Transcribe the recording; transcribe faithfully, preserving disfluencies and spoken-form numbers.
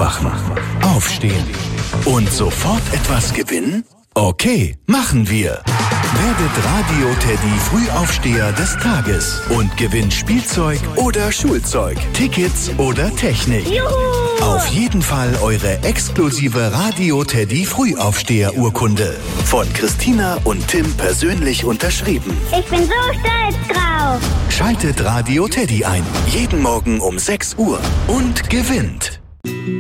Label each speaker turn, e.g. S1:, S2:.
S1: Aufwachen, aufstehen und sofort etwas gewinnen? Okay, machen wir. Werdet Radio Teddy Frühaufsteher des Tages und gewinnt Spielzeug oder Schulzeug, Tickets oder Technik.
S2: Juhu!
S1: Auf jeden Fall eure exklusive Radio Teddy Frühaufsteher-Urkunde. Von Christina und Tim persönlich unterschrieben.
S2: Ich bin so stolz drauf.
S1: Schaltet Radio Teddy ein. Jeden Morgen um sechs Uhr und gewinnt.